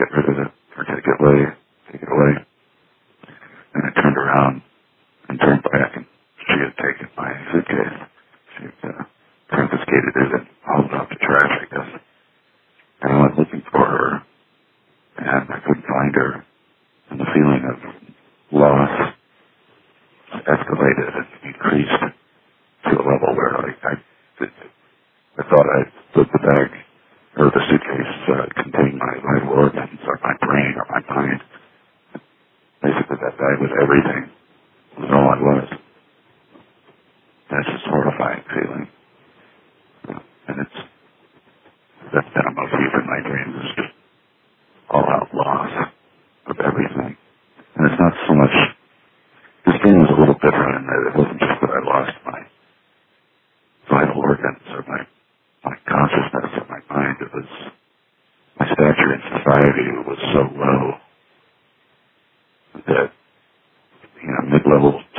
get rid of it, or take it away. And I turned around and turned back, and she had taken my suitcase. She had confiscated it and hauled it off to trash, I guess. And I went looking for her, and I couldn't find her. And the feeling of loss escalated and increased to a level where I thought I put the bag, or the suitcase contained my vital organs, or my brain, or my mind. Basically, that bag was everything. It was all I was. And it's just a horrifying feeling. And that's been a motif in my dreams, is just all-out loss of everything. And it's not so much, this dream was a little different in that it wasn't just that I lost my vital organs or my consciousness or my mind. It was my stature in society was so low that, mid-level